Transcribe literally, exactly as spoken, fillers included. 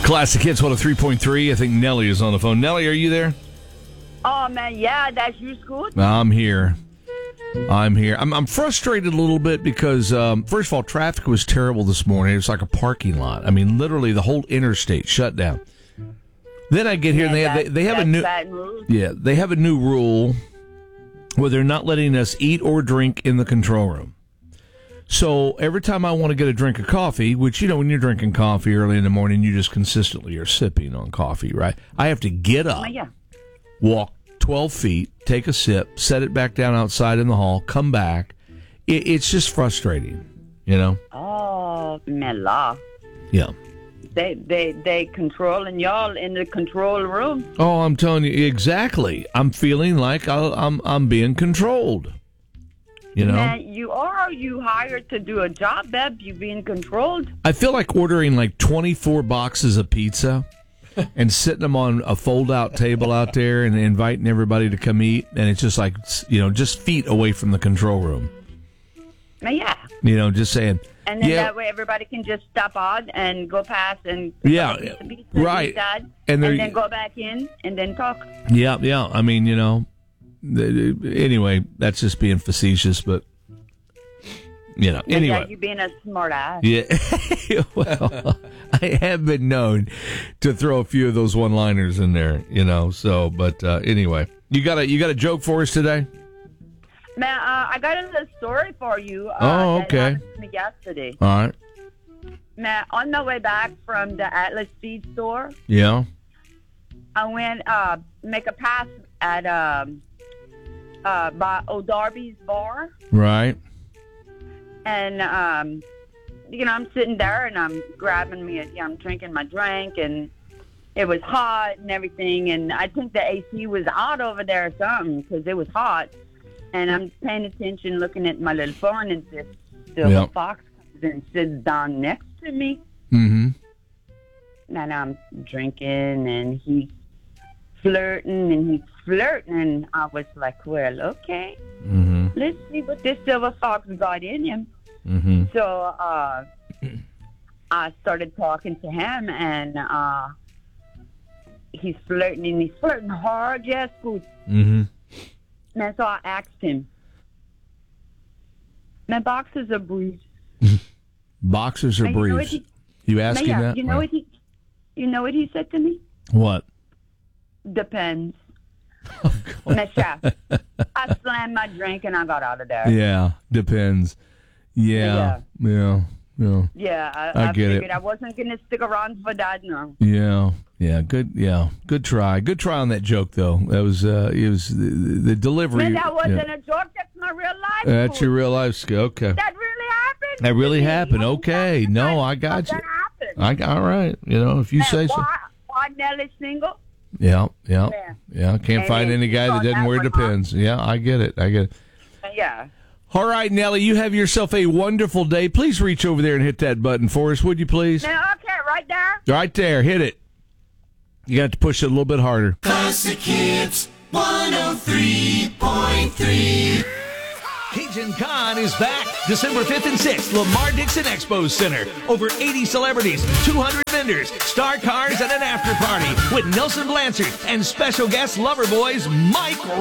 Classic Hits one oh three point three. I think Nellie is on the phone. Nellie, are you there? Oh, man, yeah, that's you, Scoot. I'm here. I'm here. I'm, I'm frustrated a little bit because, um, first of all, traffic was terrible this morning. It was like a parking lot. I mean, literally the whole interstate shut down. Then I get here Yeah, and they have, they, they have a new bad news. yeah they have a new rule where they're not letting us eat or drink in the control room. So every time I want to get a drink of coffee, which, you know, when you're drinking coffee early in the morning, you just consistently are sipping on coffee, right? I have to get up, Oh, yeah. walk twelve feet, take a sip, set it back down outside in the hall, come back. It, it's just frustrating, you know? Oh, Mela. Yeah. They, they, they controlling y'all in the control room. Oh, I'm telling you, exactly. I'm feeling like I, I'm I'm being controlled. You know? Man, you are you hired to do a job, Beb? You being controlled? I feel like ordering like twenty-four boxes of pizza and sitting them on a fold-out table out there and inviting everybody to come eat, and it's just like, you know, just feet away from the control room. Now, yeah. You know, just saying. And then yeah, that way everybody can just stop on and go past and Yeah, pick up a piece of pizza, right. eat that, And and, they're- then go back in and then talk. yeah, yeah. I mean, you know, th- anyway, that's just being facetious, but, you know, anyway. Yeah, you being a smart ass. Yeah, well, I have been known to throw a few of those one-liners in there, you know. So, but uh, anyway, you got a you got a joke for us today? Man, uh, I got a little story for you. Uh, Oh, that okay. happened to me yesterday. All right. Man, on the way back from the Atlas Feed store, Yeah. I went uh make a pass at um uh by O'Darby's bar, Right. and um you know I'm sitting there and I'm grabbing me, a, you know, I'm drinking my drink, and it was hot and everything, and I think the A C was out over there or something because it was hot, and I'm paying attention, looking at my little phone, and this silver Yep. fox comes and sits down next to me. Mm-hmm. And I'm drinking, and he's flirting, and he's flirting, and I was like, well, okay, Mm-hmm. let's see what this silver fox got in him. Mm-hmm. So uh, I started talking to him, and uh, he's flirting, and he's flirting hard, yes, good. Mm-hmm. And so I asked him, my boxers are bruised. Boxers or And you know what briefs? he- You ask him yeah, that? you know what he, you know what he said to me? What? Depends. Miss Chef, I slammed my drink and I got out of there. Yeah, depends. Yeah, yeah, yeah, Yeah, I, I I, get it. figured I wasn't going to stick around for that, no. yeah, yeah. Good, yeah, good try. Good try on that joke, though. That was, uh, it was the, the delivery. Man, that wasn't yeah. a joke. That's my real life. That's food. your real life skill. Okay, That really happened. that really to me. happened. I'm Okay, telling no, you, I got that you. happened. I all right. You know, if you Man, say so. why, why Nelly single? Yeah, yeah, Yeah. yeah. Can't And find then any guy that on doesn't that wear one, huh? Depends. Yeah, I get it. I get it. Yeah. All right, Nellie, you have yourself a wonderful day. Please reach over there and hit that button for us, would you please? Now, okay, right there. Right there, hit it. You got to push it a little bit harder. Classic Hits one oh three point three. Cajun Con is back December fifth and sixth, Lamar Dixon Expo Center. Over eighty celebrities, two hundred vendors, star cars, and an after party with Nelson Blanchard and special guest Loverboy's Mike